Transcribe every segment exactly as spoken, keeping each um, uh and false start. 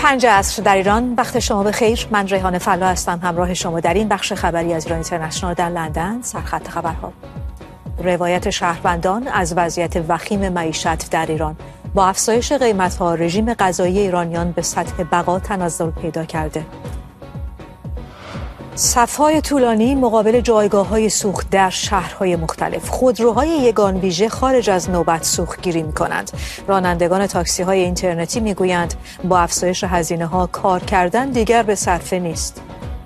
پنج عصر در ایران، وقت شما بخیر. من ریحانه فلا هستم، همراه شما در این بخش خبری از ایران اینترنشنال در لندن. سرخط خبرها: روایت شهروندان از وضعیت وخیم معیشت در ایران. با افزایش قیمت‌ها، رژیم غذایی ایرانیان به سطح بقا تنزل پیدا کرده. صف‌های طولانی مقابل جایگاه‌های سوخت در شهرهای مختلف. خودروهای یگان ویژه خارج از نوبت سوختگیری می‌کنند. رانندگان تاکسی‌های اینترنتی می‌گویند با افزایش هزینه‌ها کار کردن دیگر به صرفه نیست.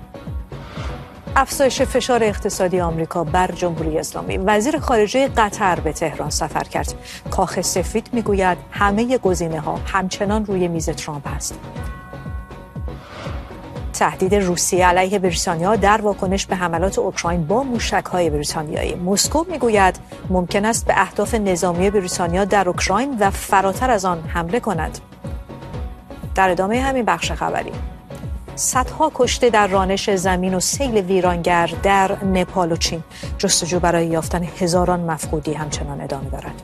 افزایش فشار اقتصادی آمریکا بر جمهوری اسلامی. وزیر خارجه قطر به تهران سفر کرد. کاخ سفید می‌گوید همه گزینه‌ها همچنان روی میز ترامپ است. تهدید روسیه علیه بریتانیا در واکنش به حملات اوکراین با موشک‌های بریتانیایی. مسکو میگوید ممکن است به اهداف نظامی بریتانیا در اوکراین و فراتر از آن حمله کند. در ادامه همین بخش خبری: صدها کشته در رانش زمین و سیل ویرانگر در نپال و چین. جستجو برای یافتن هزاران مفقودی همچنان ادامه دارد.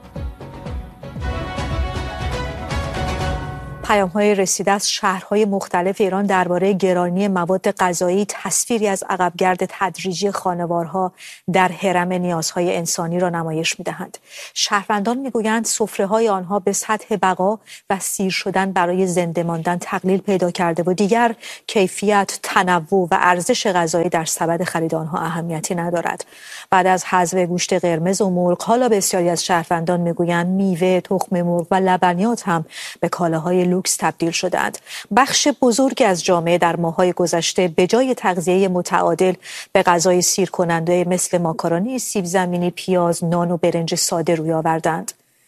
پیام‌های رسیده از شهرهای مختلف ایران درباره گرانی مواد غذایی تصویری از عقبگرد تدریجی خانوارها در هرم نیازهای انسانی را نمایش می‌دهند. شهروندان می‌گویند سفره‌های آنها به سطح بقا و سیر شدن برای زنده ماندن تقلیل پیدا کرده و دیگر کیفیت، تنوع و ارزش غذایی در سبد خرید آنها اهمیتی ندارد. بعد از حذف گوشت قرمز و مرغ، حالا بسیاری از شهروندان می‌گویند میوه، تخم مرغ و لبنیات هم به کالاهای لوکس تبدیل شدند. بخش بزرگی از جامعه در ماه‌های گذشته به جای تغذیه متعادل به غذای سیر کننده مثل ماکارونی، سیب زمینی، پیاز، نان و برنج ساده روی آوردند.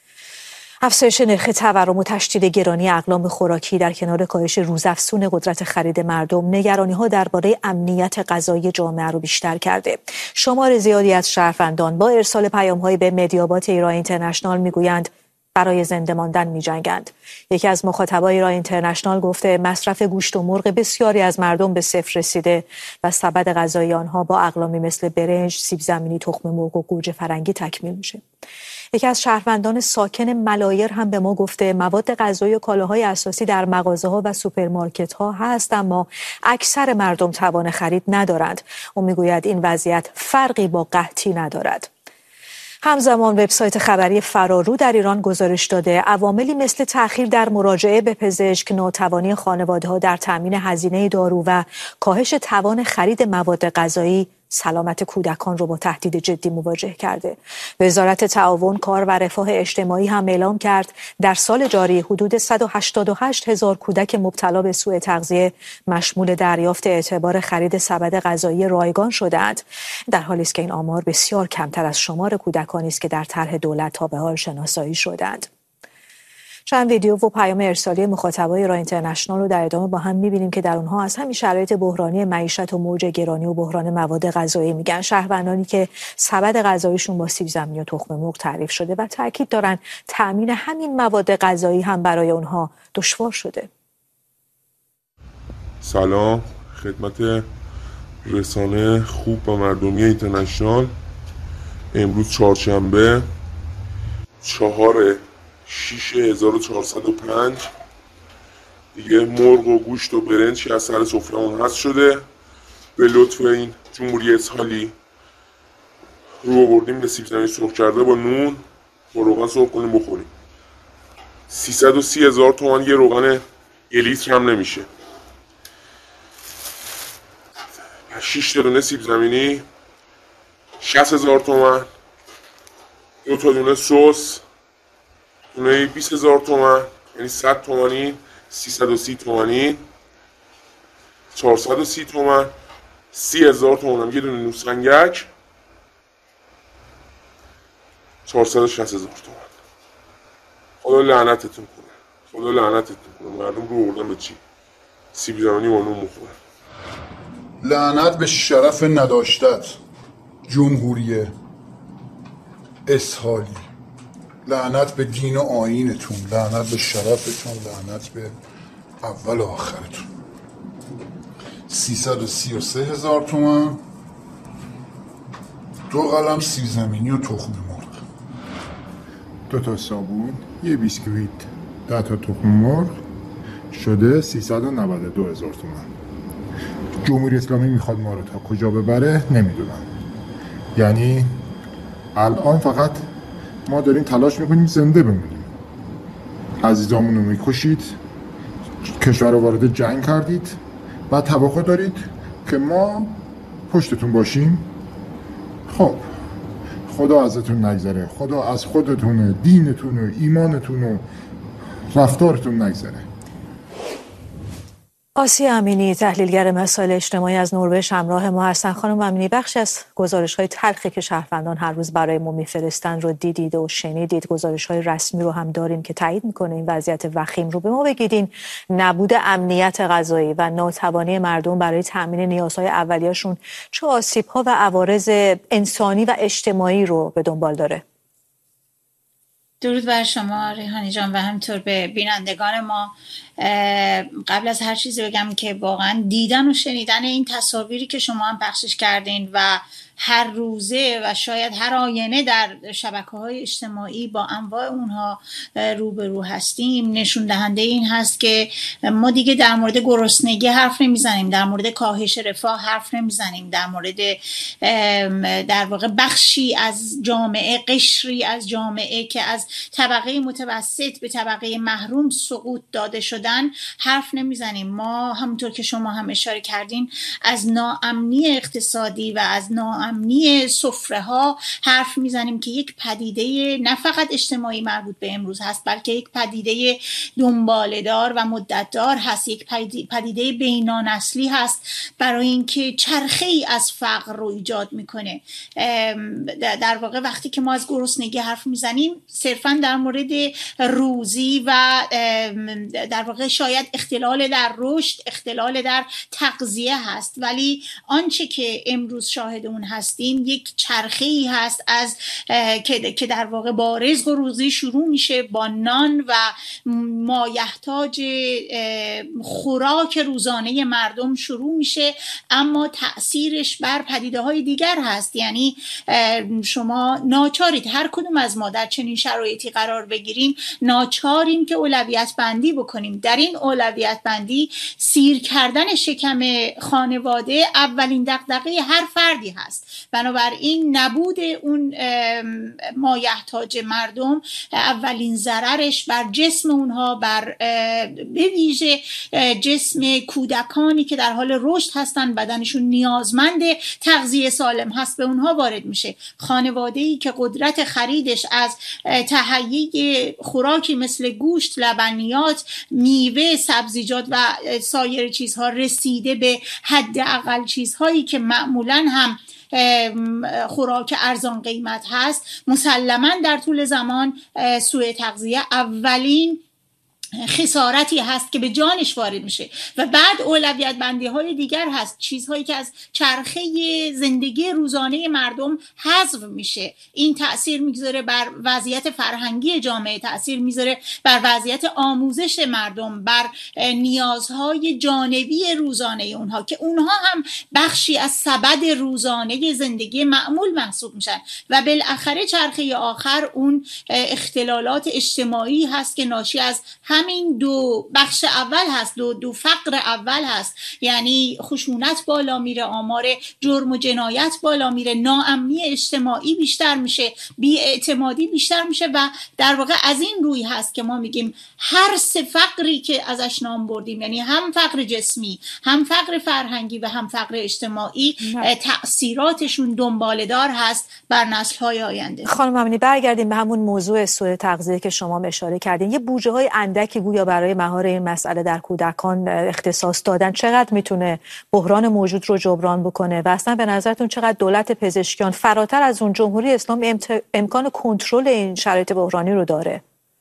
افزایش نرخ تورم و تشدید گرانی اقلام خوراکی در کنار کاهش روزافزون قدرت خرید مردم، نگرانی‌ها درباره امنیت غذایی جامعه را بیشتر کرده. شمار زیادی از شهروندان با ارسال پیام‌هایی به مدیابات ایران اینترنشنال می‌گویند برای زنده ماندن می‌جنگند. یکی از مخاطبای ایران اینترنشنال گفته مصرف گوشت و مرغ بسیاری از مردم به صفر رسیده و سبد غذایی آنها با اقلامی مثل برنج، سیب زمینی، تخم مرغ و گوجه فرنگی تکمیل میشه. یکی از شهروندان ساکن ملایر هم به ما گفته مواد غذایی و کالاهای اساسی در مغازه‌ها و سوپرمارکت‌ها هست، اما اکثر مردم توان خرید ندارند. او میگوید این وضعیت فرقی با قحطی ندارد. همزمان وبسایت خبری فرارو در ایران گزارش داده عواملی مثل تأخیر در مراجعه به پزشک، ناتوانی خانواده‌ها در تأمین هزینه دارو و کاهش توان خرید مواد غذایی سلامت کودکان را با تهدید جدی مواجه کرده. وزارت تعاون، کار و رفاه اجتماعی هم اعلام کرد در سال جاری حدود صد و هشتاد و هشت هزار کودک مبتلا به سوء تغذیه مشمول دریافت اعتبار خرید سبد غذایی رایگان شده‌اند، در حالی است که این آمار بسیار کمتر از شمار کودکانی است که در طرح دولت تا به حال شناسایی شده‌اند. چند ویدیو و پیام ارسالی مخاطبای ایران اینترنشنال رو در ادامه با هم می‌بینیم که در اونها از همین شرایط بحرانی معیشت و موج گرانی و بحران مواد غذایی میگن. شهروندانی که سبد غذاییشون با سیب زمینی و تخم مرغ تعریف شده و تاکید دارن تأمین همین مواد غذایی هم برای اونها دشوار شده. سلام خدمت رسانه خوب و مردمی اینترنشنال. امروز چهارشنبه چهار شیش هزار و چهارصد و پنج دیگه مرغ و گوشت و برنج که از سر سفره‌مون هست شده. به لطف این جمهوری اسحالی رو بردیم به سیب زمینی سرخ کرده با نون با روغن سرخ کنیم بخوریم. سیصد و سی هزار تومان یه روغن یه لیتر هم نمیشه. شش تا دونه سیب زمینی شصت هزار تومان. دو تا دونه سس دونه بیست هزار تومان، یعنی صد تومانی، سیصد و سی تومانی، چهارصد و سی تومان، سی هزار تومان هم یه دونه نوسنگک، چهارصد و شصت هزار تومان. خدا لعنتتون کنه، خدا لعنتتون کنه. مردم رو بردن به چی؟ سیب زمینی با نون مخورن. لعنت به شرف نداشتت جمهوری اسحالی، لعنت به دین و آیینتون، لعنت به شرفتون، لعنت به اول و آخرتون. سیصد و سی و سه هزار تومان، دو قلم سیب زمینی و تخم مرغ، دو تا صابون، یه بیسکویت، ده تا تخم مرغ، شده سیصد و نود و دو هزار تومان. جمهوری اسلامی میخواد ما رو تا کجا ببره نمیدونم. یعنی الان فقط ما داریم تلاش میکنیم زنده بمونیم. عزیزامون رو میکشید، کشور رو وارد جنگ کردید و توقع دارید که ما پشتتون باشیم. خب خدا ازتون نگذره، خدا از خودتون، دینتون و ایمانتون و رفتارتون نگذره. آسیه امینی، تحلیلگر مسائل اجتماعی از نروژ همراه ما هستند. خانم امینی، بخش از گزارش‌های تلخی که شهروندان هر روز برای ما می‌فرستند رو دیدید و شنیدید. گزارش‌های رسمی رو هم داریم که تایید می‌کنه این وضعیت وخیم رو. به ما بگید این نبود امنیت غذایی و ناتوانی مردم برای تأمین نیازهای اولیه‌شون چه آسیب‌ها و عوارض انسانی و اجتماعی رو به دنبال داره؟ درود بر شما ریحانی جان و همینطور به بینندگان ما. قبل از هر چیزی بگم که واقعا دیدن و شنیدن این تصاویری که شما هم پخشش کردین و هر روزه و شاید هر آینه در شبکه‌های اجتماعی با انواع اونها روبرو هستیم نشون دهنده این هست که ما دیگه در مورد گرسنگی حرف نمیزنیم، در مورد کاهش رفاه حرف نمیزنیم، در مورد در واقع بخشی از جامعه، قشری از جامعه که از طبقه متوسط به طبقه محروم سقوط داده شدن حرف نمیزنیم. ما همونطور که شما هم اشاره کردین از ناامنی اقتصادی و از ناامنی امنی سفره ها حرف میزنیم که یک پدیده نه فقط اجتماعی مربوط به امروز هست، بلکه یک پدیده دنباله‌دار و مدتدار هست، یک پدیده بینانسلی هست برای اینکه چرخه ای از فقر رو ایجاد میکنه. در واقع وقتی که ما از گرسنگی حرف میزنیم صرفا در مورد روزی و در واقع شاید اختلال در رشد، اختلال در تغذیه هست، ولی آنچه که امروز شاهد اون هستیم یک چرخه‌ای هست از که که در واقع با رزق و روزی شروع میشه، با نان و مایحتاج خوراک روزانه مردم شروع میشه، اما تأثیرش بر پدیده‌های دیگر هست. یعنی شما ناچارید، هر کدوم از ما در چنین شرایطی قرار بگیریم ناچاریم که اولویت بندی بکنیم. در این اولویت بندی سیر کردن شکم خانواده اولین دغدغه هر فردی هست. بنابراین نبود اون مایحتاج مردم اولین ضررش بر جسم اونها، بر به ویژه جسم کودکانی که در حال رشد هستن، بدنشون نیازمند تغذیه سالم هست، به اونها وارد میشه. خانواده‌ای که قدرت خریدش از تهیه خوراکی مثل گوشت، لبنیات، میوه، سبزیجات و سایر چیزها رسیده به حداقل چیزهایی که معمولاً هم خوراک ارزان قیمت هست، مسلماً در طول زمان سوء تغذیه اولین خسارتی هست که به جانش وارد میشه. و بعد اولویت بندی های دیگر هست، چیزهایی که از چرخه زندگی روزانه مردم حذف میشه. این تأثیر میگذاره بر وضعیت فرهنگی جامعه، تأثیر میذاره بر وضعیت آموزش مردم، بر نیازهای جانبی روزانه اونها که اونها هم بخشی از سبد روزانه زندگی معمول محسوب میشن. و بالاخره چرخه آخر اون اختلالات اجتماعی هست که ناشی از همین دو بخش اول هست، دو دو فقر اول هست. یعنی خشونت بالا میره، آمار جرم و جنایت بالا میره، ناامنی اجتماعی بیشتر میشه، بی‌اعتمادی بیشتر میشه. و در واقع از این روی هست که ما میگیم هر سه فقری که ازش نام بردیم، یعنی هم فقر جسمی، هم فقر فرهنگی و هم فقر اجتماعی، تأثیراتشون دنباله‌دار هست بر نسل‌های آینده. خانم امینی، برگردیم به همون موضوع سوء تغذیه که شما اشاره کردین. یه بودجه‌های اندکی گویا برای مهار این مسئله در کودکان اختصاص دادن. چقدر میتونه بحران موجود رو جبران بکنه و اصلا به نظرتون چقدر دولت پزشکیان فراتر از اون جمهوری اسلامی امت... امکان کنترل این شرایط بحرانی رو داره؟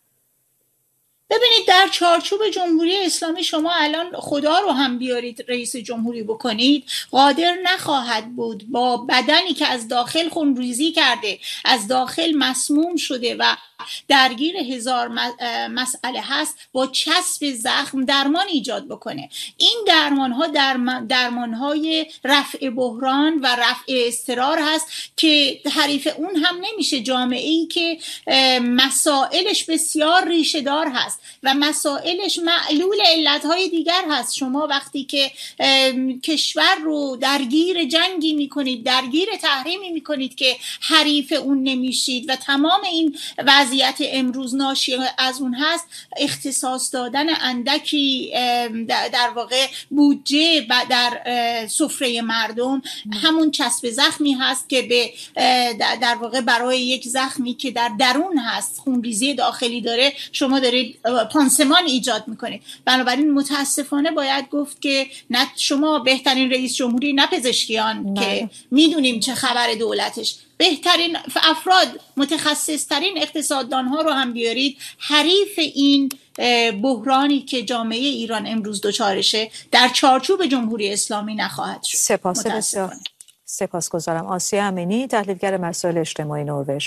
ببینید، در چارچوب جمهوری اسلامی شما الان خدا رو هم بیارید رئیس جمهوری بکنید، قادر نخواهد بود با بدنی که از داخل خونریزی کرده، از داخل مسموم شده و درگیر هزار مسئله هست، با چسب زخم درمان ایجاد بکنه. این درمان ها درمان های رفع بحران و رفع اضطرار هست که حریف اون هم نمیشه جامعه‌ای که مسائلش بسیار ریشه دار هست و مسائلش معلول علتهای دیگر هست. شما وقتی که کشور رو درگیر جنگی میکنید، درگیر تحریمی میکنید که حریف اون نمیشید و تمام این وضعیت امروز ناشی از اون هست، اختصاص دادن اندکی در واقع بودجه در سفره مردم همون چسب زخمی هست که به در واقع برای یک زخمی که در درون هست، خونریزی داخلی داره، شما دارید پانسمان ایجاد میکنید. بنابراین متاسفانه باید گفت که نه شما بهترین رئیس جمهوری، نه پزشکیان که میدونیم چه خبر دولتش، بهترین افراد، متخصصترین اقتصاددان ها رو هم بیارید، حریف این بحرانی که جامعه ایران امروز دچارشه در چارچوب جمهوری اسلامی نخواهد شد. سپاس بسیار سپاسگزارم. آسیه امینی، تحلیلگر مسائل اجتماعی نروژ.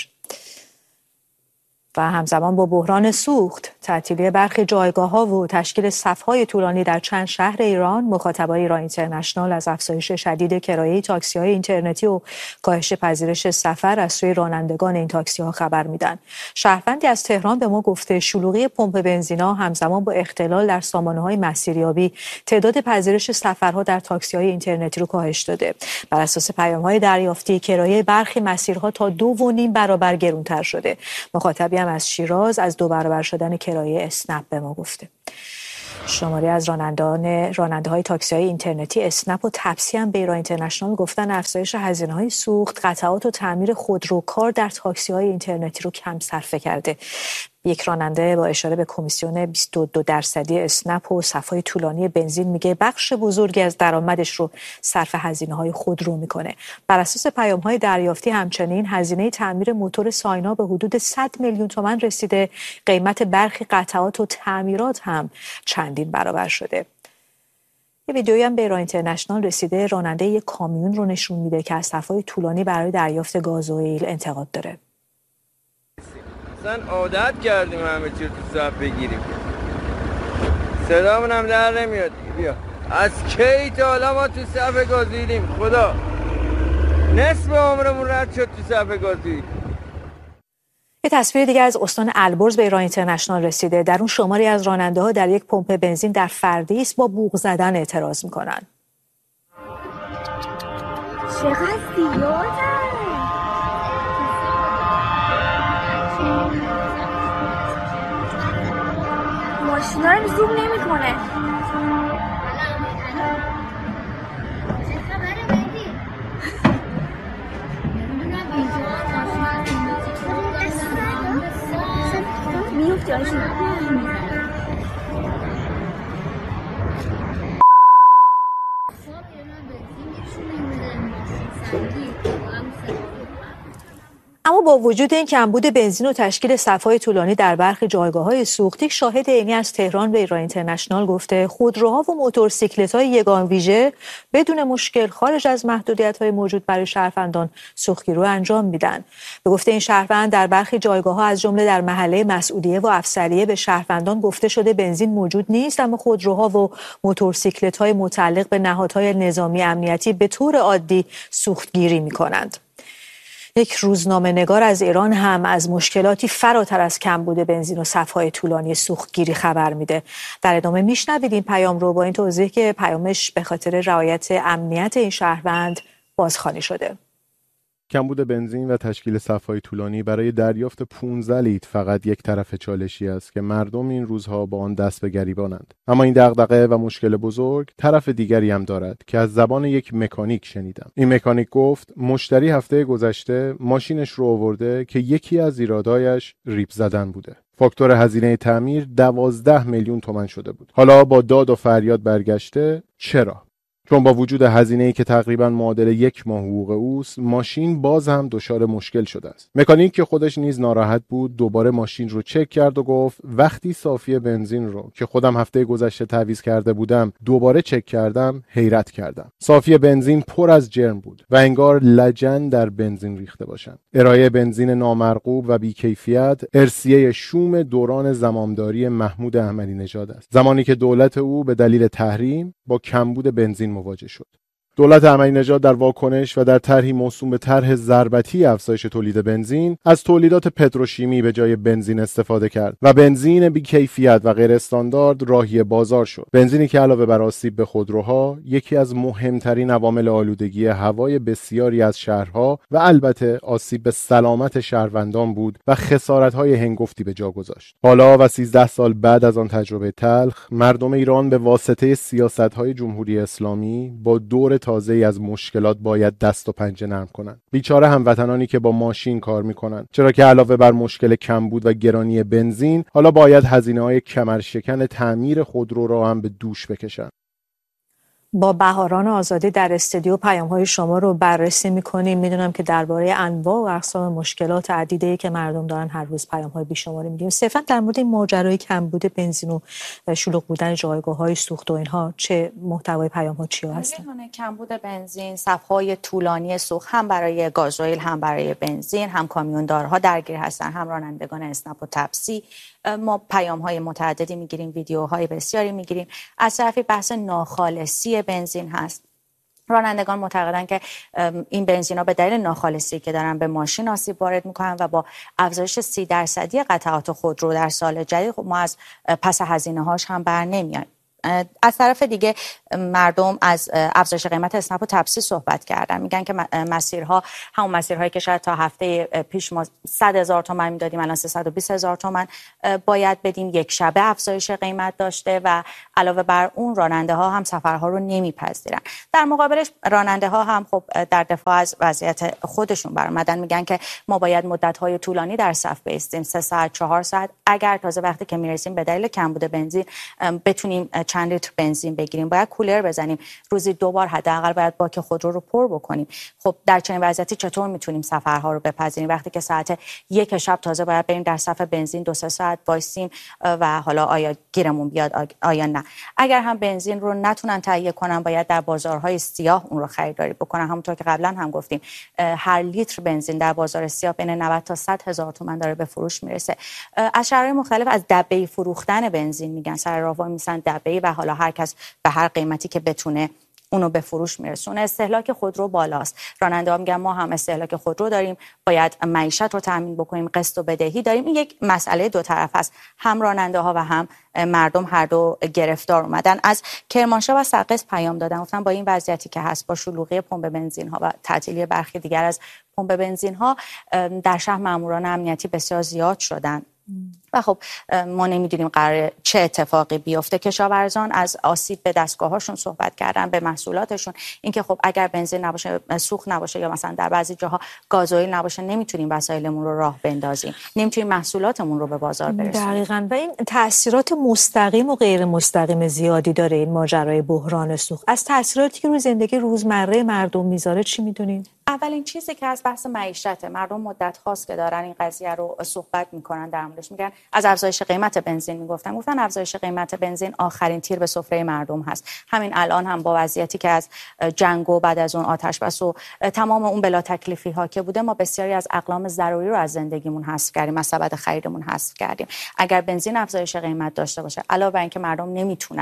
و همزمان با بحران سوخت، تعطیلی برخی جایگاه‌ها و تشکیل صف‌های طولانی در چند شهر ایران، مخاطبای ایران اینترنشنال از افزایش شدید کرایه تاکسی‌های اینترنتی و کاهش پذیرش سفر از سوی رانندگان این تاکسی‌ها خبر میدن. شهروندی از تهران به ما گفته شلوغی پمپ بنزین‌ها همزمان با اختلال در سامانه‌های مسیریابی تعداد پذیرش سفرها در تاکسی‌های اینترنتی رو کاهش داده. بر اساس پیام‌های دریافتی، کرایه برخی مسیرها تا دو و نیم برابر گرانتر شده. مخاطبی هم از شیراز از دو برابر شدن کرایه اسنپ به ما گفته. شماری از رانندگان راننده‌های تاکسی‌های اینترنتی اسنپ و تپسی هم به ایران اینترنشنال گفتن افزایش هزینه‌های سوخت، قطعات و تعمیر خودروکار در تاکسی‌های اینترنتی رو کم صرفه کرده. یک راننده با اشاره به کمیسیون بیست و دو درصدی اسنپ و صف‌های طولانی بنزین میگه بخش بزرگی از درآمدش رو صرف هزینه‌های خودرو میکنه. بر اساس پیام‌های دریافتی همچنین هزینه تعمیر موتور ساینا به حدود صد میلیون تومان رسیده. قیمت برخی قطعات و تعمیرات هم چندین برابر شده. یه ویدیویی هم به ایران اینترنشنال رسیده، راننده یک کامیون رو نشون میده که از صف‌های طولانی برای دریافت گازوئیل انتقاد داره. اصلا عادت کردیم همه چی رو تو صف بگیریم، صدامون هم در نمیاد. بیا از کی تا حالا ما تو صف گازوئیلیم؟ خدا نصف عمرمون رد شد تو صف گازوئیل. یه تصویر دیگه از استان البرز به ایران اینترنشنال رسیده. در اون شماری از راننده‌ها در یک پمپ بنزین در فردیس با بوق زدن اعتراض میکنن. چقدر زیاده. ماشینا رو زوم نمی کنه. میفتی آشی. اما با وجود این کمبود بنزین و تشکیل صف‌های طولانی در برخی جایگاه‌های سوختی، شاهد عینی از تهران به ایران اینترنشنال گفته خودروها و موتورسیکلت‌های یگان ویژه بدون مشکل خارج از محدودیت‌های موجود برای شهروندان سوختگیری رو انجام میدن. به گفته این شهروند در برخی جایگاه‌ها از جمله در محله مسعودیه و افسریه به شهروندان گفته شده بنزین موجود نیست، اما خودروها و موتورسیکلت‌های متعلق به نهادهای نظامی امنیتی به طور عادی سوختگیری می‌کنند. یک روزنامه نگار از ایران هم از مشکلاتی فراتر از کمبود بنزین و صف‌های طولانی سوختگیری خبر میده. در ادامه میشنوید این پیام رو با این توضیح که پیامش به خاطر رعایت امنیت این شهروند بازخوانی شده. کمبود بنزین و تشکیل صف‌های طولانی برای دریافت پانزده لیتر فقط یک طرف چالشی است که مردم این روزها با آن دست به گریبانند. اما این دغدغه و مشکل بزرگ طرف دیگری هم دارد که از زبان یک مکانیک شنیدم. این مکانیک گفت مشتری هفته گذشته ماشینش رو آورده که یکی از ایرادایش ریپ زدن بوده. فاکتور هزینه تعمیر دوازده میلیون تومان شده بود. حالا با داد و فریاد برگشته. چرا؟ چون با وجود هزینه‌ای که تقریباً معادل یک ماه حقوق اوست، ماشین باز هم دچار مشکل شده است. مکانیک که خودش نیز ناراحت بود، دوباره ماشین رو چک کرد و گفت وقتی صافی بنزین رو که خودم هفته گذشته تعویض کرده بودم، دوباره چک کردم، حیرت کردم. صافی بنزین پر از جرم بود و انگار لجن در بنزین ریخته باشند. ارائه بنزین نامرغوب و بی‌کیفیت ارثیه شوم دوران زمامداری محمود احمدی نژاد است. زمانی که دولت او به دلیل تحریم با کمبود بنزین مواجه شد. دولت احمدی نژاد در واکنش و در طرحی موسوم به طرح ضربتی افزایش تولید بنزین از تولیدات پتروشیمی به جای بنزین استفاده کرد و بنزین بی‌کیفیت و غیر استاندارد راهی بازار شد. بنزینی که علاوه بر آسیب به خودروها، یکی از مهمترین عوامل آلودگی هوای بسیاری از شهرها و البته آسیب به سلامت شهروندان بود و خسارت‌های هنگفتی به جا گذاشت. حالا و سیزده سال بعد از آن تجربه تلخ، مردم ایران به واسطه سیاست‌های جمهوری اسلامی با دور تازه‌ای از مشکلات باید دست و پنجه نرم کنند. بیچاره هموطنانی که با ماشین کار می‌کنند، چرا که علاوه بر مشکل کمبود و گرانی بنزین، حالا باید هزینه‌های کمرشکن تعمیر خودرو را هم به دوش بکشند. با بهاران آزادی در استودیو پیام‌های شما رو بررسی می‌کنیم. میدونم که درباره انواع و اقسام مشکلات عدیده‌ای که مردم دارن هر روز پیام‌های بیشماری می‌گیم. صرفاً در مورد این ماجرای کمبود بنزین و شلوغ بودن جایگاه‌های سوخت و اینها چه محتوای پیام‌ها چیا هستن؟ کمبود بنزین، صف‌های طولانی سوخت هم برای گازوئیل هم برای بنزین، هم کامیوندارها درگیر هستن، هم رانندگان اسنپ و تپسی. ما پیام‌های متعددی می‌گیریم، ویدیوهای بسیاری می‌گیریم. از طرفی بحث ناخالصی بنزین هست. رانندگان معتقدن که این بنزینا به دلیل ناخالصی که دارن به ماشین آسیب وارد میکنن و با افزایش سی درصدی قطعات خودرو در سال جدید خب ما از پس هزینه هاش هم بر نمیایم. از طرف دیگه مردم از افزایش قیمت اسنپ و تپسی صحبت کردن. میگن که مسیرها همون مسیرهایی که شاید تا هفته پیش ما صد هزار تومان میدادیم الان سیصد و بیست هزار تومان باید بدیم. یک شبه افزایش قیمت داشته و علاوه بر اون راننده ها هم سفرها رو نمیپذیرن. در مقابلش راننده ها هم خب در دفاع از وضعیت خودشون برآمدن. میگن که ما باید مدت های طولانی در صف بایستیم، سه ساعت چهار ساعت، اگر تازه وقتی که میرسیم به دلیل کمبود بنزین بتونیم چند لیتر بنزین بگیریم. باید کولر بزنیم، روزی دو بار حداقل باید باک خودرو رو پر بکنیم. خب در چنین وضعیتی چطور میتونیم سفرها رو بپذیریم وقتی که ساعت یک شب تازه باید بریم در صف بنزین دو سه ساعت وایسیم و حالا آیا گیرمون بیاد آیا نه. اگر هم بنزین رو نتونن تهیه کنن باید در بازارهای سیاه اون رو خریداری بکنن. همونطور که قبلا هم گفتیم هر لیتر بنزین در بازار سیاه بین نود تا صد هزار تومان داره به فروش میرسه. از شهرهای مختلف از دبه فروختن بنزین میگن، سر راه وای میسن دبه و حالا هر کس به هر قیمتی که بتونه اونو به فروش میرسونه. استهلاک خودرو بالاست. راننده ها میگن ما هم استهلاک خودرو داریم، باید معیشت رو تامین بکنیم، قسط و بدهی داریم. این یک مسئله دو طرف است. هم راننده ها و هم مردم هر دو گرفتار اومدن. از کرمانشاه و سقز پیام دادن، گفتن با این وضعیتی که هست، با شلوغی پمپ بنزین ها و تعطیلی برخی دیگر از پمپ بنزین ها، در شهر ماموران امنیتی بسیار زیاد شدن و خب ما نمیدونیم قراره چه اتفاقی بیفته. کشاورزان از آسیب به دستگاهاشون صحبت کردن، به محصولاتشون، اینکه خب اگر بنزین نباشه، سوخت نباشه یا مثلا در بعضی جاها گازوئیل نباشه نمیتونیم وسایلمون رو راه بندازیم، نمیتونیم محصولاتمون رو به بازار برسونیم. دقیقاً. و این تاثیرات مستقیم و غیر مستقیم زیادی داره این ماجرای بحران سوخت. از تاثیراتی که روی زندگی روزمره مردم میذاره چی میدونیم؟ اولین چیزی که از بحث معیشته، مردم مدت هاست که دارن این قضیه رو صحبت میکنن در موردش. میگن از افزایش قیمت بنزین میگفتن گفتن افزایش قیمت بنزین آخرین تیر به سفره مردم هست. همین الان هم با وضعیتی که از جنگ و بعد از اون آتش بس و تمام اون بلا تکلیفی ها که بوده، ما بسیاری از اقلام ضروری رو از زندگیمون حذف کردیم، از سبد خریدمون حذف کردیم. اگر بنزین افزایش قیمت داشته باشه، علاوه بر اینکه مردم نمیتونن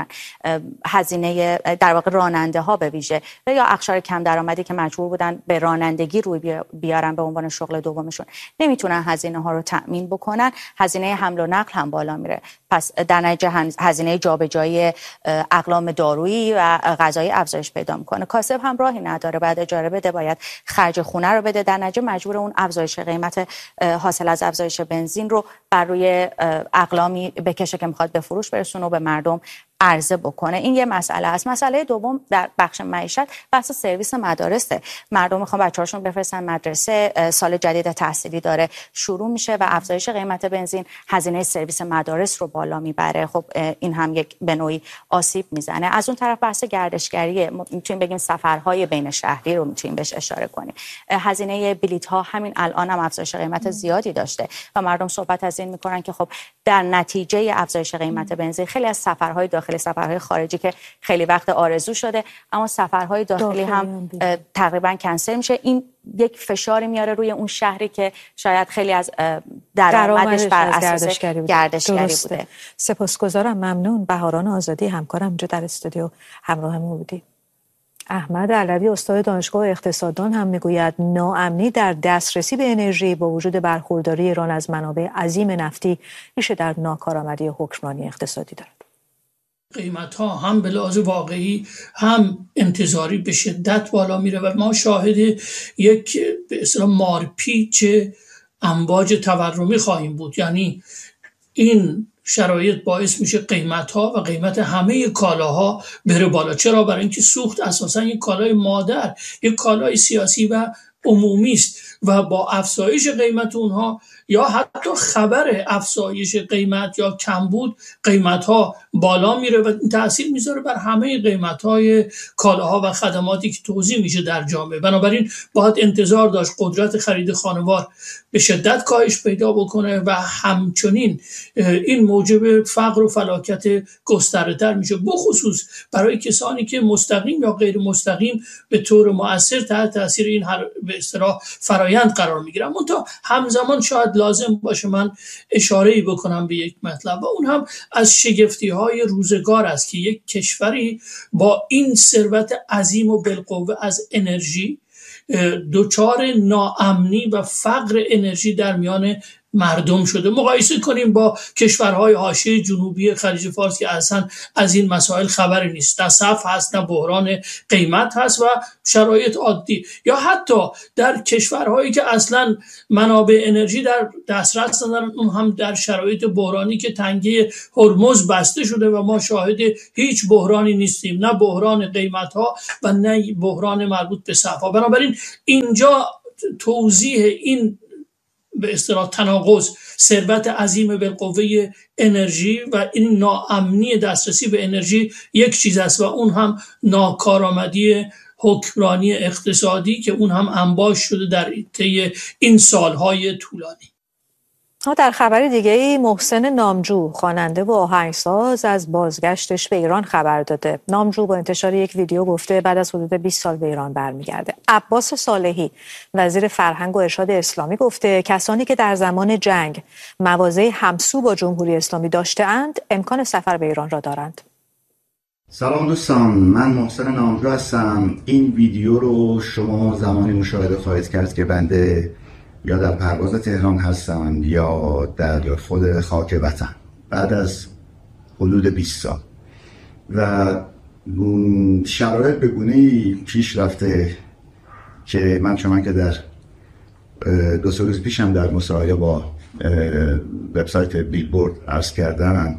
هزینه، در واقع راننده ها به ویژه یا اقشار کم درآمدی که مجبور بودن به رانندگی روی بیارن به عنوان شغل دومشون، نمیتونن هزینه ها رو تأمین بکنن، هزینه حمل و نقل هم بالا میره. پس در نتیجه هزینه جابجایی اقلام دارویی و غذایی افزایش پیدا میکنه. کاسب هم راهی نداره، باید اجاره بده، باید خرج خونه رو بده، در نتیجه مجبور اون افزایش قیمت حاصل از افزایش بنزین رو بر روی اقلامی بکشه که میخواد به فروش برسونه و به مردم عرضه بکنه. این یه مسئله است. مسئله دوم در بخش معیشت بحث سرویس مدارسه. مردم میخوان بچه‌هاشون بفرستن مدرسه، سال جدید تحصیلی داره شروع میشه و افزایش قیمت بنزین هزینه سرویس مدارس رو بالا میبره. خب این هم یک به نوعی آسیب میزنه. از اون طرف بحث گردشگری، میتونیم بگیم سفرهای بین شهری رو میتونیم بهش اشاره کنیم. هزینه بلیط ها همین الان هم افزایش قیمت زیادی داشته و مردم صحبت از این میکنن که خب در نتیجه افزایش قیمت بنزین خیلی از سفرهای داخلی، سفرهای خارجی که خیلی وقت آرزو شده اما سفرهای داخلی, داخلی هم تقریبا کنسل میشه. این یک فشاری میاره روی اون شهری که شاید خیلی از درآمدش بر اساس گردشگری بوده. گردشگری بوده. سپاسگزارم، ممنون. بهاران آزادی همکارم اینجا در استودیو همراه ما بودی. احمد علوی استاد دانشگاه اقتصاددان هم میگوید ناامنی در دسترسی به انرژی با وجود برخورداری ایران از منابع عظیم نفتی ریشه در ناکارآمدی حکمرانی اقتصادی دارد. قیمت‌ها هم به لحاظ واقعی هم انتظاری به شدت بالا میره و ما شاهد یک به اصطلاح مارپیچ امواج تورمی خواهیم بود. یعنی این شرایط باعث میشه قیمت‌ها و قیمت همه کالاها بره بالا. چرا؟ برای اینکه سوخت اساساً یک کالای مادر، یک کالای سیاسی و عمومی است و با افزایش قیمت اونها یا حتی خبر افزایش قیمت یا کمبود قیمت‌ها بالا میره و این تأثیر میذاره بر همه قیمت‌های کالاها و خدماتی که توزیع میشه در جامعه. بنابراین باید انتظار داشت قدرت خرید خانوار به شدت کاهش پیدا بکنه و همچنین این موجب فقر و فلاکت گسترده‌تر میشه، بخصوص برای کسانی که مستقیم یا غیر مستقیم به طور مؤثر تحت تاثیر این به اصطلاح فرایند قرار میگیرن. منتها همزمان شاید لازم باشه من اشاره‌ای بکنم به یک مطلب و اون هم از شگفتی‌های روزگار است که یک کشوری با این ثروت عظیم و بالقوه از انرژی دچار ناامنی و فقر انرژی در میان مردم شده. مقایسه کنیم با کشورهای حاشیه جنوبی خلیج فارس که اصلا از این مسائل خبری نیست، نه صف هست نه بحران قیمت هست و شرایط عادی، یا حتی در کشورهایی که اصلا منابع انرژی در دسترس ندارن، اون هم در شرایط بحرانی که تنگه هرمز بسته شده و ما شاهد هیچ بحرانی نیستیم، نه بحران قیمت ها و نه بحران مربوط به صفا. بنابراین اینجا توضیح این به اصطلاح تناقض ثروت عظیم بالقوه انرژی و این ناامنی دسترسی به انرژی یک چیز است و اون هم ناکارآمدی حکمرانی اقتصادی که اون هم انباش شده در طی این سالهای طولانی. در خبر دیگه محسن نامجو خواننده و آهنگساز از بازگشتش به ایران خبر داده. نامجو با انتشار یک ویدیو گفته بعد از حدود بیست سال به ایران برمیگرده. عباس صالحی وزیر فرهنگ و ارشاد اسلامی گفته کسانی که در زمان جنگ مواضع همسو با جمهوری اسلامی داشته‌اند امکان سفر به ایران را دارند. سلام دوستان، من محسن نامجو هستم. این ویدیو رو شما زمانی مشاهده خواهید کرد که بنده یا در پرواز تهران هستم یا در خود خاک وطن بعد از حدود بیست سال و شرایط به گونه‌ای پیش رفته که من شما که در دو سه روز پیشم در مصاحبه با وبسایت بیلبورد عرض کردم،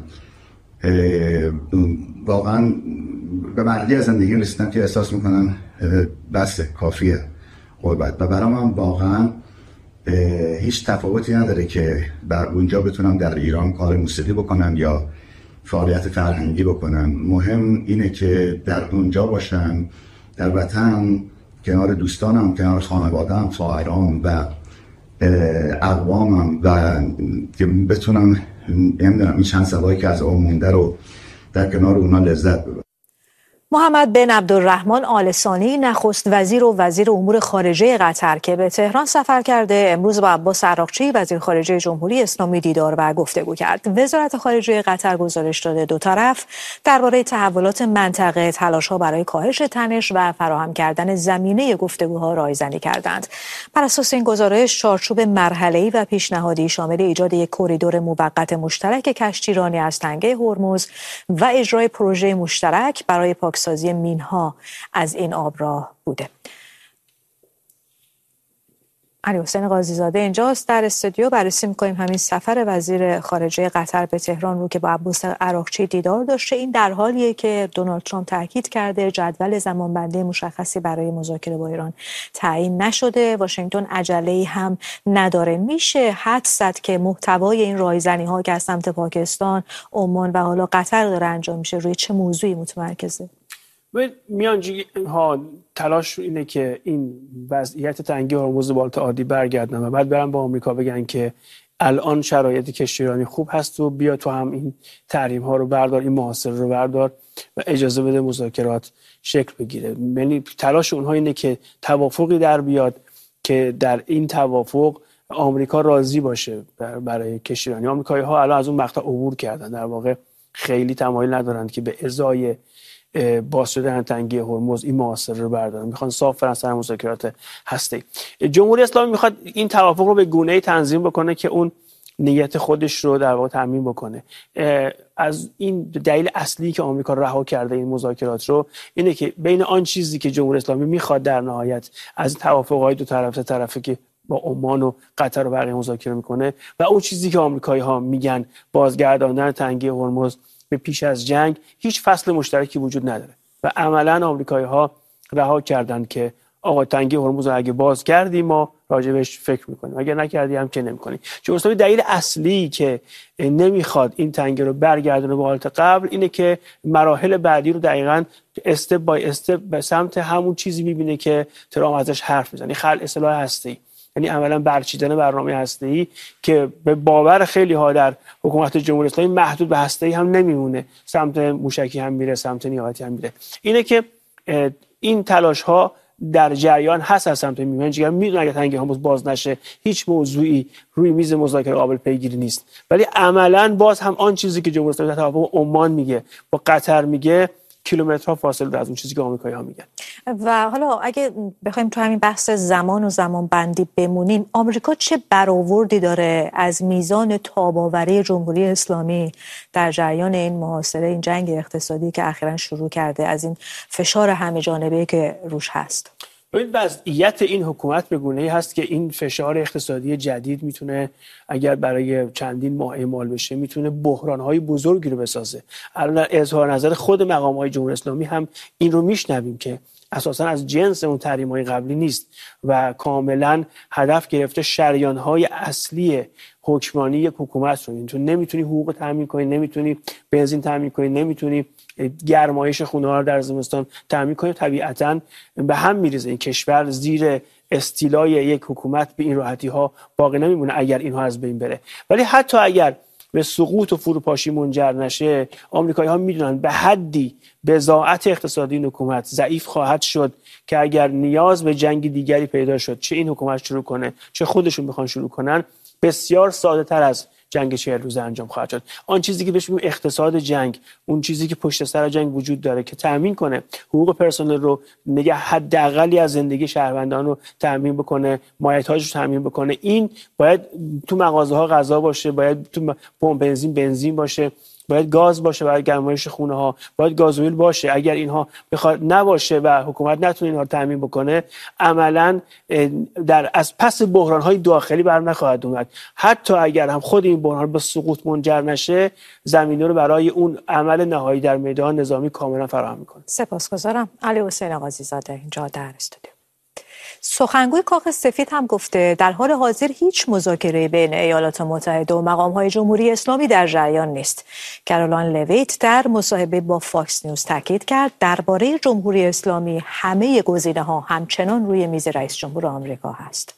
واقعا به مرحله از زندگی رسیدم که احساس میکنم بس کافیه غربت و برام هم واقعا هیچ تفاوتی نداره که در اونجا بتونم در ایران کار موسیقی بکنم یا فعالیت فرهنگی بکنم. مهم اینه که در اونجا باشم، در وطن، کنار دوستانم، کنار خانواده‌ام، فقرام و اقوامم و که بتونم نمیدونم این چند سالایی که از اون مونده رو در کنار اونا لذت ببرم. محمد بن عبدالرحمن آل ثانی نخست وزیر و وزیر امور خارجه قطر که به تهران سفر کرده امروز با عباس عراقچی وزیر خارجه جمهوری اسلامی دیدار و گفتگو کرد. وزارت خارجه قطر گزارش داده دو طرف درباره تحولات منطقه، تلاش‌ها برای کاهش تنش و فراهم کردن زمینه گفتگوها رایزنی کردند. بر اساس این گزارش چارچوب مرحله‌ای و پیشنهادی شامل ایجاد یک کریدور موقت مشترک کشتیرانی از تنگه هرمز و اجرای پروژه مشترک برای پاک سازی مینها از این آبراه بوده. علی حسین قاضی زاده اینجاست در استودیو. بررسی می‌کنیم همین سفر وزیر خارجه قطر به تهران رو که با عباس عراقچی دیدار داشته. این در حالیه که دونالد ترامپ تاکید کرده جدول زمانبندی مشخصی برای مذاکره با ایران تعیین نشده. واشنگتن عجله‌ای هم نداره. میشه حدس زد که محتوای این رایزنی‌ها که از سمت پاکستان، عمان و حالا قطر داره انجام میشه روی چه موضوعی متمرکزه؟ میانجی ها تلاش اینه که این وضعیت تنگی هرمز به حالت عادی برگردن و بعد برن با آمریکا بگن که الان شرایط کشتیرانی خوب هست و بیا تو هم این تحریم ها رو بردار، این محاصره رو بردار و اجازه بده مذاکرات شکل بگیره. یعنی تلاش اونها اینه که توافقی در بیاد که در این توافق آمریکا راضی باشه برای کشتیرانی. آمریکایی ها الان از اون مقطع عبور کردن، در واقع خیلی تمایل ندارند که به ازای باز شدن تنگی هرمز این محاصره رو بردارن، میخوان صاف برن سر مذاکرات هسته‌ای. جمهوری اسلامی میخواد این توافق رو به گونه‌ای تنظیم بکنه که اون نیت خودش رو در واقع تامین بکنه. از این دلیل اصلی که آمریکا رها کرده این مذاکرات رو اینه که بین آن چیزی که جمهوری اسلامی میخواد در نهایت از توافق‌های دو طرفه طرفه که با عمان و قطر و بقیه مذاکره میکنه و اون چیزی که آمریکایی‌ها میگن بازگرداندن تنگی هرمز به پیش از جنگ، هیچ فصل مشترکی وجود نداره و عملاً آمریکایی‌ها رها کردن که آقا تنگی هرمز رو اگه باز کردیم ما راجبش فکر میکنیم، اگه نکردی هم که نمیکنیم. چون اصلا دلیل اصلی که نمیخواد این تنگی رو برگردونه به حالت قبل اینه که مراحل بعدی رو دقیقاً استپ بای استپ به سمت همون چیزی میبینه که ترامپ ازش حرف میزنه، خلع سلاح هسته‌ای، یعنی عملاً برچیدن برنامه هسته‌ای که به باور خیلی ها در حکومت جمهوری اسلامی محدود به هسته‌ای هم نمیمونه، سمت موشکی هم میره، سمت نیابتی هم میره. اینه که این تلاش ها در جریان هست از سمت میانجیگر، میدونن اگه تنگی هرمز باز نشه هیچ موضوعی روی میز مذاکره قابل پیگیری نیست، ولی عملاً باز هم آن چیزی که جمهوری اسلامی در توافق عمان میگه با قطر میگه کیلومترها فاصله از اون چیزی که آمریکایی‌ها میگن. و حالا اگه بخوایم تو همین بحث زمان و زمان بندی بمونیم، آمریکا چه برآوردی داره از میزان تاب‌آوری جمهوری اسلامی در جریان این محاصره، این جنگ اقتصادی که اخیراً شروع کرده، از این فشار همه جانبه‌ای که روش هست؟ ببین وضعیت این حکومت به گونه‌ای هست که این فشار اقتصادی جدید میتونه اگر برای چندین ماه اعمال بشه میتونه بحران‌های بزرگی رو بسازه. الان در اظهار نظر خود مقام‌های جمهوری اسلامی هم این رو میشنویم که اساساً از جنس اون تحریم‌های قبلی نیست و کاملاً هدف گرفته شریان‌های اصلی حکمرانی یک حکومت رو. تو نمیتونی حقوق تامین کنی، نمیتونی بنزین تامین کنی، نمیتونی گرمایش خونه‌ها رو در زمستان تامین کنی، طبیعتاً به هم میریزه. این کشور زیر استیلای یک حکومت به این راحتی‌ها باقی نمیمونه اگر اینها از بین بره. ولی حتی اگر به سقوط و فروپاشی منجر نشه، آمریکایی‌ها میدونن به حدی بضاعت اقتصادی این حکومت ضعیف خواهد شد که اگر نیاز به جنگ دیگری پیدا شد، چه این حکومت شروع کنه چه خودشون بخوان شروع کنن، بسیار ساده تر از جنگ چهل روزه انجام خواهد شد. آن چیزی که بهش میگیم اقتصاد جنگ، اون چیزی که پشت سر جنگ وجود داره که تامین کنه حقوق پرسنل رو، نگه حداقلی از زندگی شهروندان رو تامین بکنه، مایحتاجش رو تامین بکنه، این باید تو مغازه ها غذا باشه، باید تو پمپ بنزین بنزین باشه، باید گاز باشه برای گرمایش خونه ها، باید گازوئیل باشه. اگر اینها بخواد نباشه و حکومت نتونه اینها رو تامین بکنه، عملاً در از پس بحران های داخلی بر نخواهد اومد. حتی اگر هم خود این بحران به سقوط منجر نشه، زمینه رو برای اون عمل نهایی در میدان نظامی کاملا فراهم میکنه. سپاسگزارم. علی حسین آغازی زاده اینجا در استودیو. سخنگوی کاخ سفید هم گفته در حال حاضر هیچ مذاکره بین ایالات متحده و مقام‌های جمهوری اسلامی در جریان نیست. کارولین لویت در مصاحبه با فاکس نیوز تاکید کرد درباره جمهوری اسلامی همه گزینه‌ها همچنان روی میز رئیس جمهور آمریکا هست.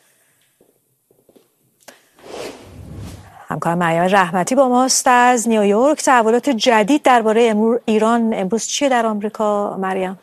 همکارم مریم رحمتی با ماست از نیویورک. تحولات جدید درباره ایران امروز چیه در آمریکا مریم؟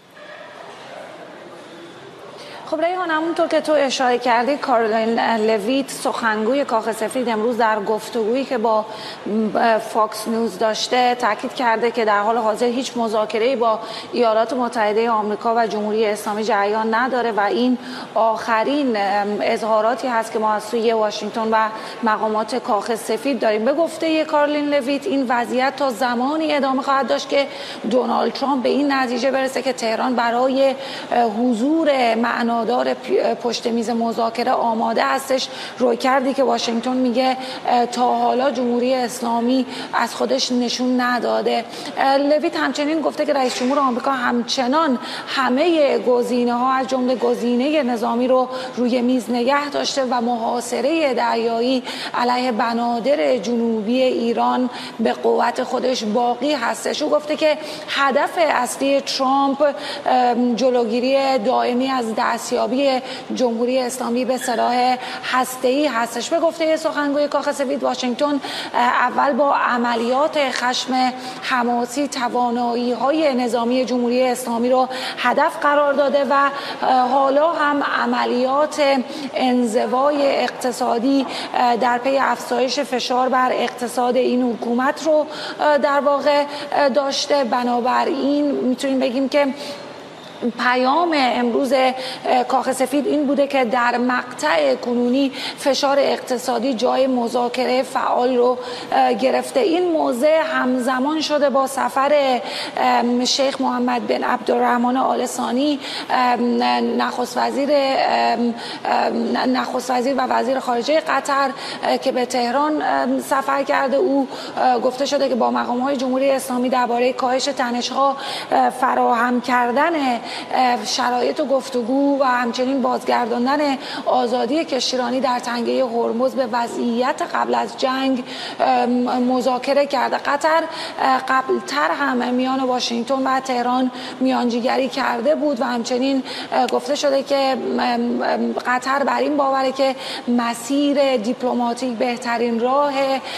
خب ریحان، همونطور که تو اشاره کردی، کارولین لویت سخنگوی کاخ سفید امروز در گفتگویی که با فاکس نیوز داشته تاکید کرده که در حال حاضر هیچ مذاکره‌ای با ایالات متحده آمریکا و جمهوری اسلامی جریان نداره و این آخرین اظهاراتی هست که ما از سوی واشنگتن و مقامات کاخ سفید داریم. به گفته کارولین لویت این وضعیت تا زمانی ادامه خواهد داشت که دونالد ترامپ به این نتیجه برسه که تهران برای حضور معنا دار پشت میز مذاکره آماده هستش. روی کردی که واشنگتن میگه تا حالا جمهوری اسلامی از خودش نشون نداده. لویت همچنین گفته که رئیس جمهور آمریکا همچنان همه گزینه ها از جمله گزینه نظامی رو روی میز نگه داشته و محاصره دریایی علیه بنادر جنوبی ایران به قوت خودش باقی هستش. او گفته که هدف اصلی ترامپ جلوگیری دائمی از دست دستیابی جمهوری اسلامی به سلاح هسته‌ای هستش. به گفته سخنگوی کاخ سفید، واشنگتن اول با عملیات خشم حماسی توانایی‌های نظامی جمهوری اسلامی رو هدف قرار داده و حالا هم عملیات انزوای اقتصادی در پی افزایش فشار بر اقتصاد این حکومت رو در واقع داشته. بنابراین میتونیم بگیم که پیام امروز کاخ سفید این بوده که در مقطع کنونی فشار اقتصادی جای مذاکره فعال رو گرفته. این موضع همزمان شده با سفر شیخ محمد بن عبدالرحمن آل ثانی، نخست وزیر نخست وزیر و وزیر خارجه قطر که به تهران سفر کرده. او گفته شده که با مقام‌های جمهوری اسلامی درباره کاهش تنش‌ها، فراهم کردن شرایط و گفتگو و همچنین بازگرداندن آزادی کشتیرانی در تنگه هرمز به وضعیت قبل از جنگ مذاکره کرده. قطر قبلتر هم میان واشنگتن و تهران میانجیگری کرده بود و همچنین گفته شده که قطر بر این باوره که مسیر دیپلماتیک بهترین راه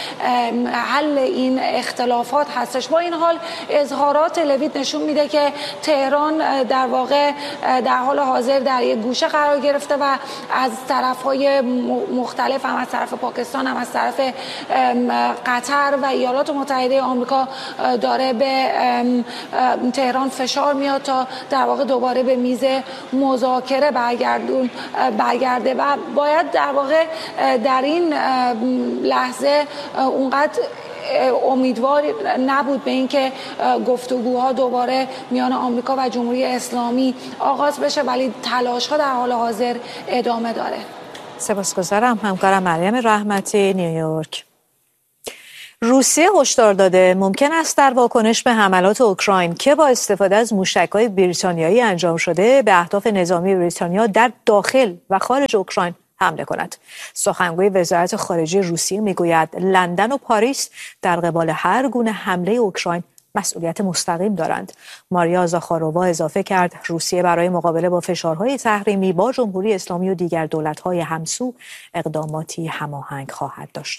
حل این اختلافات هستش. با این حال اظهارات لویت نشون میده که تهران در واقع در حال حاضر در یک گوشه قرار گرفته و از طرف‌های مختلف، هم از طرف پاکستان، هم از طرف قطر و ایالات متحده آمریکا داره به تهران فشار میاد تا در واقع دوباره به میز مذاکره برگردون برگرده و باید در واقع در این لحظه اونقدر امیدوار نبود به اینکه گفتگوها دوباره میان آمریکا و جمهوری اسلامی آغاز بشه، ولی تلاش‌ها در حال حاضر ادامه داره. سپاسگزارم همکارم مریم رحمتی، نیویورک. روسیه هشدار داده ممکن است در واکنش به حملات اوکراین که با استفاده از موشک‌های بریتانیایی انجام شده به اهداف نظامی بریتانیا در داخل و خارج اوکراین حمله کند. سخنگوی وزارت خارجه روسیه میگوید لندن و پاریس در قبال هر گونه حمله اوکراین مسئولیت مستقیم دارند. ماریا زاخارووا اضافه کرد روسیه برای مقابله با فشارهای تحریمی با جمهوری اسلامی و دیگر دولت‌های همسو اقداماتی هماهنگ خواهد داشت.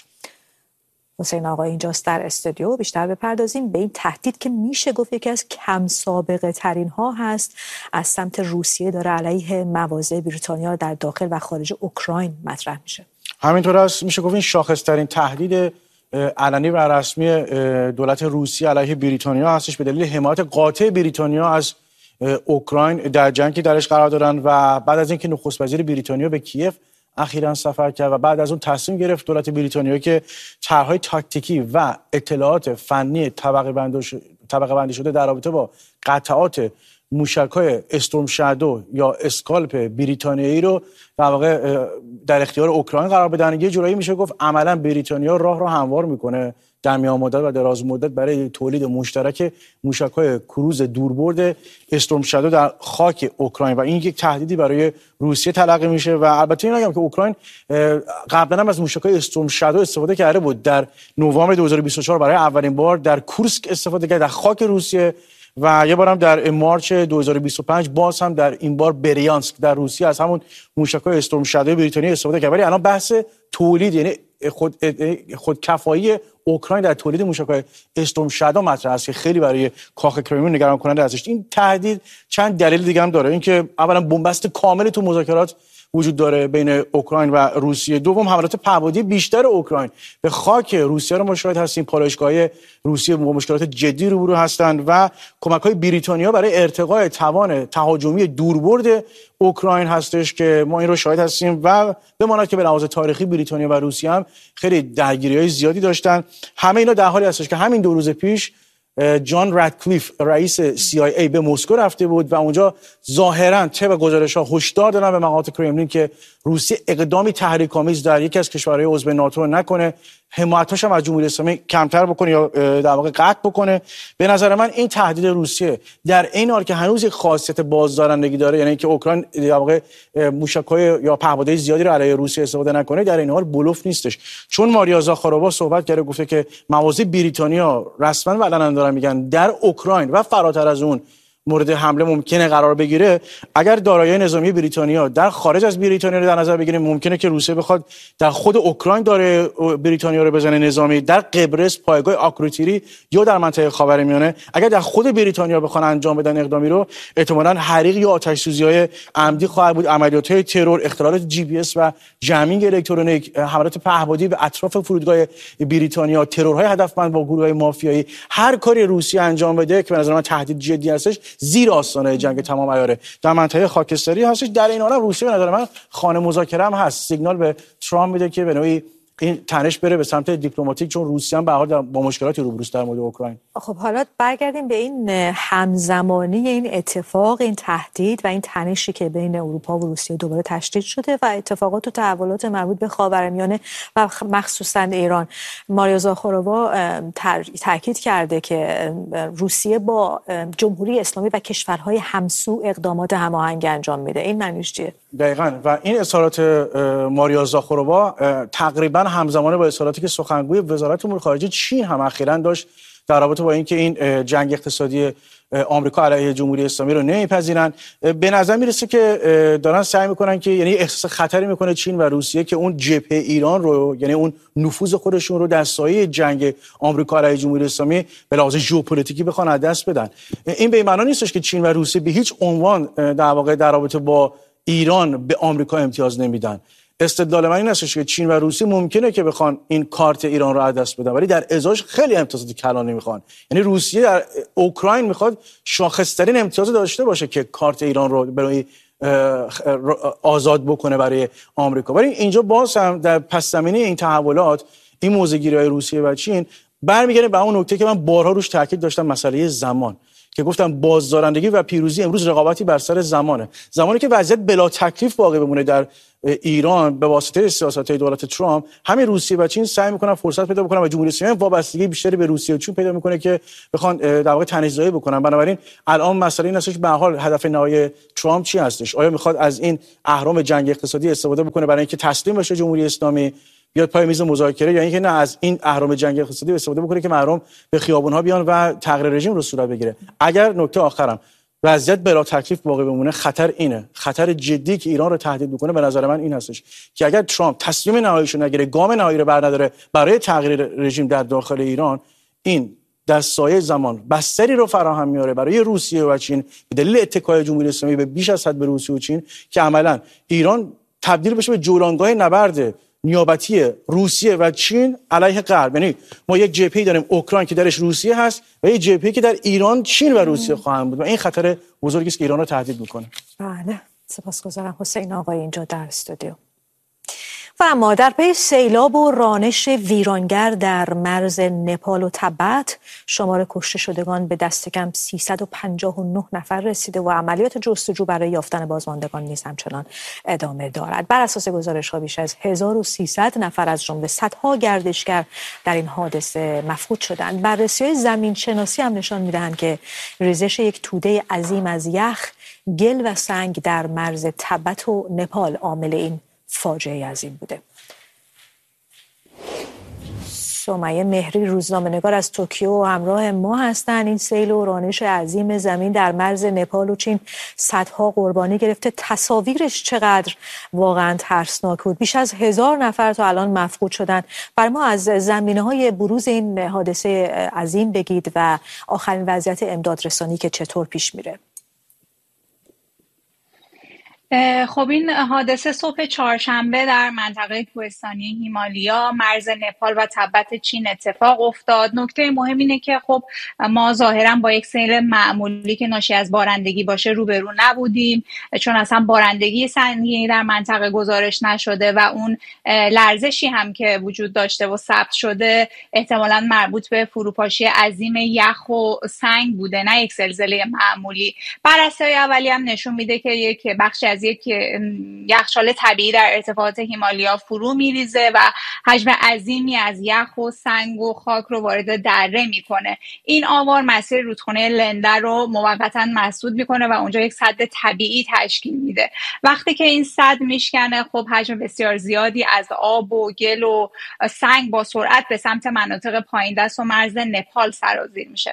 حسین آقا اینجاست در استودیو. بیشتر بپردازیم به این تهدید که میشه گفت یکی از کم سابقه ترین ها هست از سمت روسیه داره علیه مواضع بریتانیا در داخل و خارج اوکراین مطرح میشه. همینطور است، میشه گفت این شاخص ترین تهدید علنی و رسمی دولت روسیه علیه بریتانیا هستش به دلیل حمایت قاطع بریتانیا از اوکراین در جنگی درش قرار دارن و بعد از اینکه نخست وزیر بریتانیا به کیف اخیراً سفر کرد و بعد از اون تصمیم گرفت دولت بریتانیا که طرح‌های تاکتیکی و اطلاعات فنی طبقه بندی طبقه بندی شده در رابطه با قطعات موشک‌های استورم شادو یا اسکالپ بریتانیایی رو در واقع در اختیار اوکراین قرار بدن. یه جورایی میشه گفت عملاً بریتانیا راه رو هموار میکنه در میان مدت و دراز مدت برای تولید مشترک موشک‌های کروز دوربرد استورم شادو در خاک اوکراین و این یک تهدیدی برای روسیه تلقی میشه. و البته این نگم که اوکراین قبلا هم از موشک‌های استورم شادو استفاده کرده بود. در نوامبر دو هزار و بیست و چهار برای اولین بار در کورسک استفاده کرد در خاک روسیه و یه بار هم در مارچ دو هزار و بیست و پنج باز هم در این بار بریانسک در روسیه از همون موشک‌های استورم شادو بریتانیا استفاده کرد. ولی الان بحث تولید یعنی خود خودکفایی اوکراین در تولید موشک‌های استورم شادو مطرح است که خیلی برای کاخ کرملین نگران کننده هستش. این تهدید چند دلیل دیگه هم داره. اینکه اولا بنبست کامل تو مذاکرات وجود داره بین اوکراین و روسیه. دوم حملات پهپادی بیشتر اوکراین به خاک روسیه رو ما شاهد هستیم. پالایشگاه‌های روسیه با مشکلات جدی روبرو هستند و کمک‌های بریتانیا برای ارتقاء توان تهاجمی دوربرد اوکراین هستش که ما این رو شاهد هستیم و بماند که به لحاظ تاریخی بریتانیا و روسیه هم خیلی درگیری‌های زیادی داشتن. همه اینا در حالی هستش که همین دو روز پیش جان رادکلیف رئیس سی آی ای به مسکو رفته بود و اونجا ظاهراً طبق گزارش‌ها هشدار دادن به مقامات کرملین که روسیه اقدامی تحریک‌آمیز در یکی از کشورهای عضو ناتو نکنه، حمایتش هم از جمهوری اسلامی کمتر بکنه یا در واقع قطع بکنه. به نظر من این تهدید روسیه در این حال که هنوز یک خاصیت بازدارندگی داره، یعنی اینکه اوکراین در واقع موشک‌های یا پهپادهای زیادی رو علیه روسیه استفاده نکنه، در این حال بلوف نیستش. چون ماریا زاخارووا صحبت کرده گفته که مواضع بریتانیا رسما و علنا دارن میگن در اوکراین و فراتر از اون مورد حمله ممکنه قرار بگیره، اگر دارایی نظامی بریتانیا در خارج از بریتانیا رو در نظر بگیریم، ممکنه که روسیه بخواد در خود اوکراین داره بریتانیا رو بزنه نظامی، در قبرس پایگاه آکروتیری یا در منطقه خاورمیانه. اگر در خود بریتانیا بخوان انجام بدن اقدامی رو، احتمالاً حریق یا آتش‌سوزی‌های عمدی خواهد بود، عملیات‌های ترور، اختلالات جی پی اس و جمینگ الکترونیک، حملات پهپادی به اطراف فرودگاه بریتانیا، ترورهای هدفمند با گروه‌های مافیایی، هر کاری روسیه انجام بده که به نظر من تهدید جدی هستش، زیر آستانه جنگ تمام عیاره در منطقه خاکستری هستش. در این حال روسیه به نظر من خانه مذاکره هم هست، سیگنال به ترامپ میده که به نوعی این تنش بره به سمت دیپلماتیک، چون روسیه هم به هر حال با مشکلاتی روبروست در مورد اوکراین. خب حالا برگردیم به این همزمانی این اتفاق، این تهدید و این تنشی که بین اروپا و روسیه دوباره تشدید شده و اتفاقات و تحولات مربوط به خاورمیانه و مخصوصا ایران. ماریا زاخارۆوا تاکید کرده که روسیه با جمهوری اسلامی و کشورهای همسو اقدامات هماهنگ انجام میده. این معنیش چیه؟ دقیقاً، و این اظهارات ماریا زاخارۆوا تقریباً همزمان با اظهاراتی که سخنگوی وزارت امور خارجه چین هم اخیراً داشت در رابطه با اینکه این جنگ اقتصادی آمریکا علیه جمهوری اسلامی رو نمیپذیرن. به نظر میرسه که دارن سعی میکنن که یعنی احساس خطری میکنه چین و روسیه که اون جبهه ایران رو، یعنی اون نفوذ خودشون رو در سایه جنگ آمریکا علیه جمهوری اسلامی به لحاظ ژئوپلیتیکی بخوان از دست بدن. این به معنی نیستش که چین و روسیه به هیچ عنوان در واقع در رابطه با ایران به آمریکا امتیاز نمیدن. استدلال من این است که چین و روسیه ممکنه که بخوان این کارت ایران رو از دست بدن، ولی در ازاش خیلی امتیازات کلانی میخوان. یعنی روسیه در اوکراین میخواد شاخص‌ترین امتیاز داشته باشه که کارت ایران رو برای آزاد بکنه برای آمریکا. ولی اینجا باز هم در پس زمینه این تحولات، این موضع‌گیری‌های روسیه و چین برمیگره به اون نکته که من بارها روش تاکید داشتم، مسئله زمان، که گفتم بازدارندگی و پیروزی امروز رقابتی بر سر زمانه. زمانی که وضعیت بلا تکلیف باقی بمونه در ایران به واسطه سیاست‌های دولت ترامپ، همین روسیه و چین سعی می‌کنن فرصت پیدا بکنن و جمهوری اسلامی وابستگی بیشتری به روسیه و چین پیدا می‌کنه که بخوان در واقع تنش‌زایی بکنن. بنابراین الان مسئله این است که به هر حال هدف نهایی ترامپ چی هستش؟ آیا می‌خواد از این اهرم جنگ اقتصادی استفاده بکنه برای اینکه تسلیم بشه جمهوری اسلامی، بیاد پای میز مذاکره، یا اینکه نه از این اهرم جنگ اقتصادی استفاده بکنه که مردم به خیابون‌ها بیان و تغییر رژیم رو صورت بگیره؟ اگر نکته آخرم وضعیت بلا تکلیف باقی بمونه، خطر اینه، خطر جدی که ایران رو تهدید میکنه به نظر من این هستش که اگر ترامپ تصمیم نهاییش رو نگیره، گام نهایی رو برنداره برای تغییر رژیم در داخل ایران، این در سایه زمان بستری رو فراهم میاره برای روسیه و چین به دلیل اتکای جمهوری اسلامی به بیش از حد به روسیه و چین، که عملاً ایران تبدیل بشه به جولانگاه نبرد نیابتی روسیه و چین علیه غرب. یعنی ما یک جبهه‌ای داریم اوکراین که درش روسیه هست و یک جبهه‌ای که در ایران چین و روسیه خواهند بود و این خطر بزرگی است که ایران رو تهدید میکنه. بله، سپاسگزارم حسین آقای اینجا در استودیو. و اما در پی سیلاب و رانش ویرانگر در مرز نپال و تبت، شمار کشته شدگان به دست کم سیصد و پنجاه و نه نفر رسیده و عملیات جستجو برای یافتن بازماندگان نیز همچنان ادامه دارد. بر اساس گزارش‌ها بیش از هزار و سیصد نفر از جمله صدها گردشگر در این حادثه مفقود شدند. بررسی‌های زمین‌شناسی هم نشان می‌دهند که ریزش یک توده عظیم از یخ، گل و سنگ در مرز تبت و نپال عامل این فاجعه عظیم بوده. سمیه مهری روزنامه‌نگار از توکیو همراه ما هستند. این سیل و رانش عظیم زمین در مرز نپال و چین صدها قربانی گرفته. تصاویرش چقدر واقعا ترسناک بود. بیش از هزار نفر تا الان مفقود شدن. بر ما از زمینه‌های بروز این حادثه عظیم بگید و آخرین وضعیت امدادرسانی که چطور پیش میره. خب این حادثه صبح چهارشنبه در منطقه کوهستانی هیمالیا مرز نپال و تبت چین اتفاق افتاد. نکته مهم اینه که خب ما ظاهرا با یک سیل معمولی که ناشی از بارندگی باشه روبرو نبودیم، چون اصلا بارندگی سنگینی در منطقه گزارش نشده و اون لرزشی هم که وجود داشته و ثبت شده احتمالاً مربوط به فروپاشی عظیم یخ و سنگ بوده، نه یک زلزله معمولی. بررسی‌های اولیه هم نشون میده که یک بخش از یک یخچال طبیعی در ارتفاعات هیمالیا فرو میریزه و حجم عظیمی از یخ و سنگ و خاک رو وارد دره میکنه. این آوار مسیر رودخانه لنده رو موقتا مسدود میکنه و اونجا یک سد طبیعی تشکیل میده. وقتی که این سد میشکنه، خب حجم بسیار زیادی از آب و گل و سنگ با سرعت به سمت مناطق پایین دست و مرز نپال سرازیر میشه.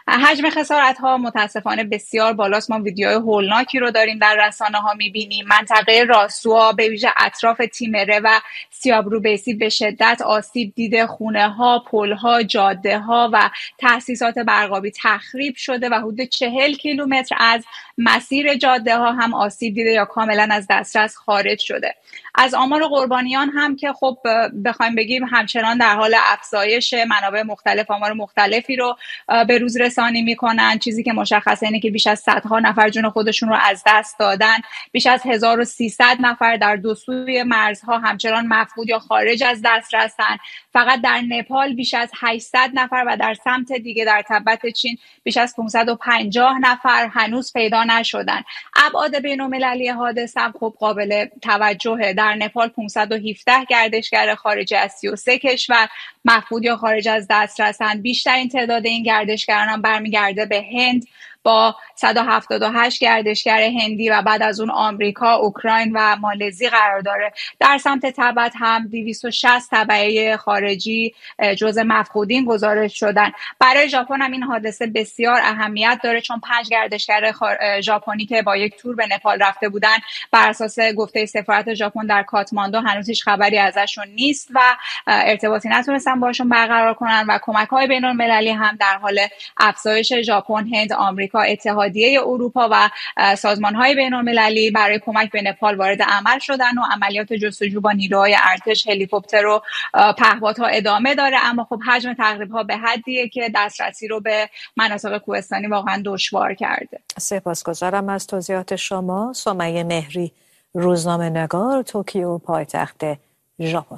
حجم خسارت ها متاسفانه بسیار بالاست. ما ویدیوهای هولناکی رو داریم در رسانه ها میبینیم. منطقه راسوها به ویژه اطراف تیمره و سیابروبیسی به شدت آسیب دیده. خونه ها، پل ها، جاده ها و تأسیسات برقابی تخریب شده و حدود چهل کیلومتر از مسیر جاده ها هم آسیب دیده یا کاملا از دسترس خارج شده. از آمار قربانیان هم که خب بخوایم بگیم همچنان در حال افزایش. منابع مختلف آمار مختلفی رو به روز رسانی میکنن. چیزی که مشخصه اینه که بیش از صدها نفر جون خودشون رو از دست دادن. بیش از هزار و سیصد نفر در دو سوی مرزها همچنان مفقود یا خارج از دسترسن. فقط در نپال بیش از هشتصد نفر و در سمت دیگه در تبت چین بیش از پانصد و پنجاه نفر هنوز پیدا نشدن. ابعاد بین‌المللی حادثه هم خب قابل توجهه. در نپال پانصد و هفده گردشگر خارجی از سی و سه کشور مفقود یا خارج از دسترسند. بیشترین تعداد این گردشگران هم برمیگرده به هند با صد و هفتاد و هشت گردشگر هندی و بعد از اون آمریکا، اوکراین و مالزی قرار داره. در سمت تبت هم دویست و شصت تبعه خارجی جزء مفقودین گزارش شدن. برای ژاپن هم این حادثه بسیار اهمیت داره چون پنج گردشگر خار... ژاپنی که با یک تور به نپال رفته بودن بر اساس گفته سفارت ژاپن در کاتماندو هنوز هیچ خبری ازشون نیست و ارتباطی نتونستن باشون برقرار کنن و کمک‌های بین‌المللی هم در حال افزایش. ژاپن، هند، آمریکا، اتحادیه اروپا و سازمان‌های بین‌المللی برای کمک به نپال وارد عمل شدن و عملیات جستجو با نیروهای ارتش، هلیکوپتر و پهپادها ادامه داره. اما خب حجم تخریب‌ها به حدیه که دسترسی رو به مناطق کوهستانی واقعا دشوار کرده. سپاسگزارم از توضیحات شما. سمیه مهری، روزنامه‌نگار، توکیو، پایتخت ژاپن.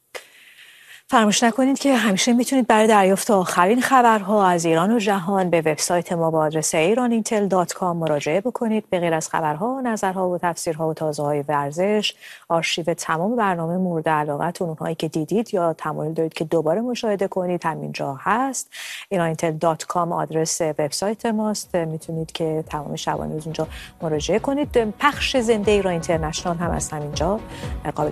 فراموش نکنید که همیشه میتونید برای دریافت آخرین خبرها از ایران و جهان به وبسایت ما با آدرس ایران اینتل دات کام مراجعه بکنید. به غیر از خبرها، نظرها و تفسیرها و تازه‌های ورزش، آرشیو تمام برنامه مورد علاقتون، اونهایی که دیدید یا تمایل دارید که دوباره مشاهده کنید، همینجا هست. ایران اینتل دات کام آدرس وبسایت ماست. میتونید که تمام شبانه روز اونجا مراجعه کنید. پخش زنده ایران اینترنشنال هم از همینجا قابل